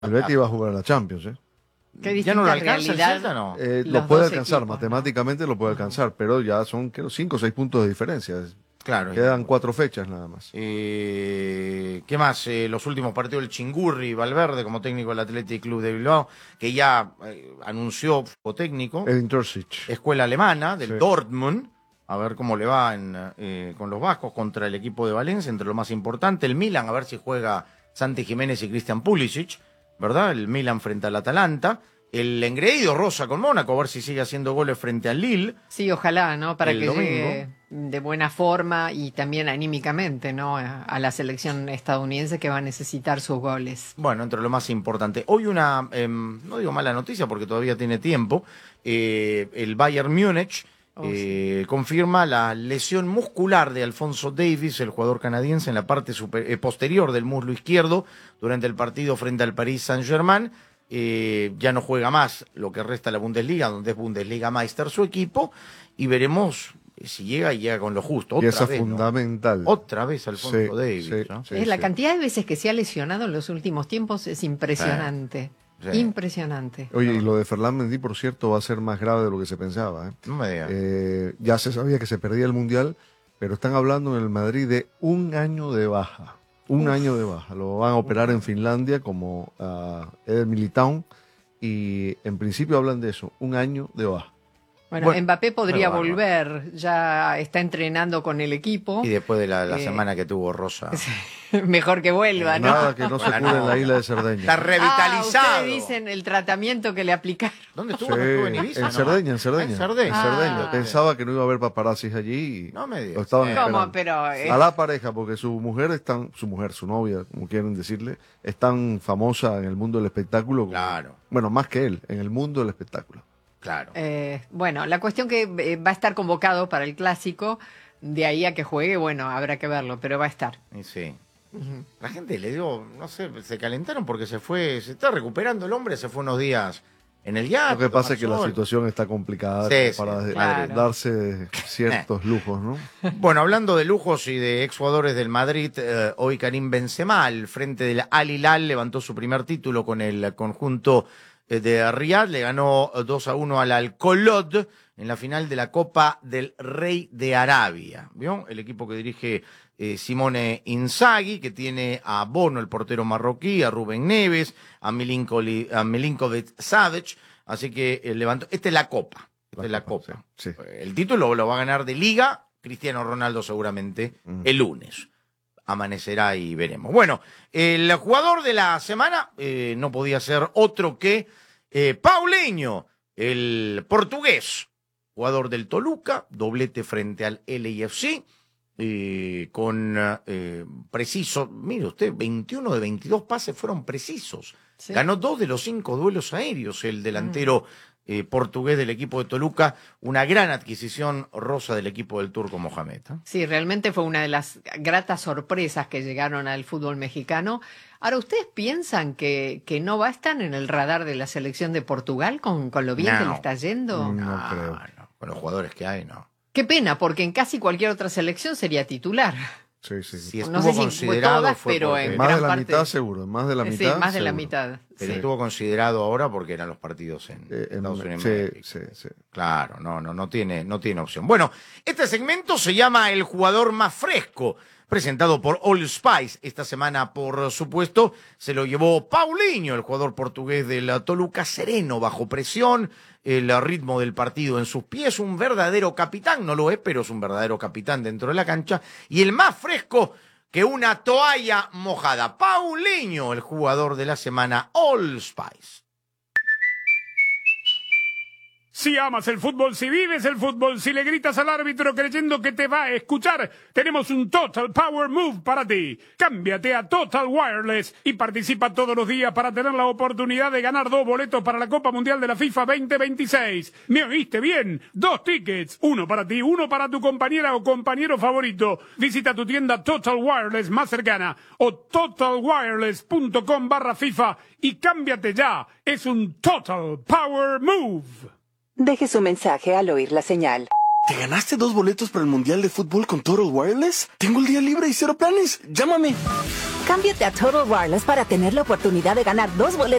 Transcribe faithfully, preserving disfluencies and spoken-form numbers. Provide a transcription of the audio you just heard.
El Betis va a jugar a la Champions, ¿eh? Qué ¿Ya no lo alcanza realidad, el Celta, no? Eh, los lo puede dos alcanzar, equipos, matemáticamente lo puede alcanzar, pero ya son creo, cinco o seis puntos de diferencia. Claro. Quedan cuatro fechas nada más. Eh, ¿Qué más? Eh, los últimos partidos del Chingurri, Valverde como técnico del Athletic Club de Bilbao, que ya eh, anunció como técnico. Edin Terzic. Escuela alemana del Sí. Dortmund. A ver cómo le va en, eh, con los vascos contra el equipo de Valencia, entre lo más importante. El Milan, a ver si juega Santi Jiménez y Christian Pulisic, ¿verdad? El Milan frente al Atalanta. El engreído Rosa con Mónaco, a ver si sigue haciendo goles frente al Lille. Sí, ojalá, ¿no? Para El que domingo. llegue de buena forma y también anímicamente, ¿no? A, a la selección estadounidense que va a necesitar sus goles. Bueno, entre lo más importante. Hoy una, eh, no digo mala noticia porque todavía tiene tiempo, eh, el Bayern Múnich Oh, eh, confirma la lesión muscular de Alphonso Davies, el jugador canadiense, en la parte super, eh, posterior del muslo izquierdo durante el partido frente al Paris Saint-Germain. Eh, ya no juega más lo que resta de la Bundesliga, donde es Bundesliga Meister su equipo, y veremos si llega y llega con lo justo. Otra Pieza vez, ¿no? fundamental. Otra vez Alphonso Sí, Davies, sí, ¿no? sí, es la sí. cantidad de veces que se ha lesionado en los últimos tiempos es impresionante. Sí. Impresionante. Oye, y lo de Ferland Mendy, por cierto, va a ser más grave de lo que se pensaba. ¿eh? No me digas. Eh, ya se sabía que se perdía el Mundial, pero están hablando en el Madrid de un año de baja. Un Uf. año de baja. Lo van a operar en Finlandia como uh, Eder Militao y en principio hablan de eso, un año de baja. Bueno, Bueno, Mbappé podría pero bárbaro. volver, ya está entrenando con el equipo. Y después de la, la Eh, semana que tuvo Rosa. Mejor que vuelva, ¿no? Nada que no se cure en la isla de Cerdeña. Está revitalizado. Ah, ustedes dicen el tratamiento que le aplicaron. ¿Dónde Sí, estuvo? ¿No estuvo en Ibiza? en no? Cerdeña, en Cerdeña. Ah, en Cerdeña. En Ah. Cerdeña. Pensaba que no iba a haber paparazzis allí y No me digas. lo estaban Eh, esperando. ¿Cómo? Pero eh, A la pareja, porque su mujer es tan, su mujer, su novia, como quieren decirle, es tan famosa en el mundo del espectáculo. como- Claro. Bueno, más que él, en el mundo del espectáculo. Claro. eh, bueno, la cuestión que eh, va a estar convocado para el clásico, de ahí a que juegue, bueno, habrá que verlo, pero va a estar. Y sí. Ujú. La gente le dio, no sé, se calentaron porque se fue, se está recuperando el hombre, se fue unos días en el yate. Lo que pasa tomar es que la sol. situación está complicada Sí, como para sí, de- claro. darse ciertos lujos, ¿no? Bueno, hablando de lujos y de exjugadores del Madrid, eh, hoy Karim Benzema, al frente del Al Hilal, levantó su primer título con el conjunto eh, de Riyadh, le ganó eh, dos a uno al Al-Kolod en la final de la Copa del Rey de Arabia. ¿Vio? El equipo que dirige eh, Simone Inzaghi, que tiene a Bono, el portero marroquí, a Rubén Neves, a, Milinkoli- a Milinkovic Savic, así que eh, levantó. Esta es la Copa. Esta La es la Copa, Copa. sí, sí. El título lo va a ganar de Liga Cristiano Ronaldo seguramente Mm. el lunes. Amanecerá y veremos. Bueno, el jugador de la semana eh, no podía ser otro que eh, Paulinho, el portugués, jugador del Toluca, doblete frente al L A F C, eh, con eh, preciso, mire usted, veintiuno de veintidós pases fueron precisos. Sí. Ganó dos de los cinco duelos aéreos el delantero eh, portugués del equipo de Toluca, una gran adquisición rosa del equipo del Turco Mohamed. ¿eh? Sí, realmente fue una de las gratas sorpresas que llegaron al fútbol mexicano. Ahora, ¿ustedes piensan que, que no va a estar en el radar de la selección de Portugal con, con lo bien que No. le está yendo? Mm. No creo. no, con los jugadores que hay, no. Qué pena, porque en casi cualquier otra selección sería titular. Sí, sí. Si estuvo No sé si fue considerado todas, fue pero porque- en Más gran de la parte- mitad seguro, más de la Sí, mitad. más de la seguro. mitad. pero sí. estuvo considerado ahora porque eran los partidos en Eh, en- Estados Unidos. sí, de América. sí, sí. Claro, no, no, no tiene, no tiene opción. Bueno, este segmento se llama El jugador más fresco, presentado por All Spice. Esta semana, por supuesto, se lo llevó Paulinho, el jugador portugués del Toluca, sereno, bajo presión, el ritmo del partido en sus pies, un verdadero capitán, no lo es, pero es un verdadero capitán dentro de la cancha, y el más fresco que una toalla mojada. Paulinho, el jugador de la semana, All Spice. Si amas el fútbol, si vives el fútbol, si le gritas al árbitro creyendo que te va a escuchar, tenemos un Total Power Move para ti. Cámbiate a Total Wireless y participa todos los días para tener la oportunidad de ganar dos boletos para la Copa Mundial de la FIFA veinte veintiséis. ¿Me oíste bien? Dos tickets, uno para ti, uno para tu compañera o compañero favorito. Visita tu tienda Total Wireless más cercana o totalwireless.com barra FIFA y cámbiate ya. Es un Total Power Move. Deje su mensaje al oír la señal. ¿Te ganaste dos boletos para el Mundial de Fútbol con Total Wireless? Tengo el día libre y cero planes. Llámame. Cámbiate a Total Wireless para tener la oportunidad de ganar dos boletos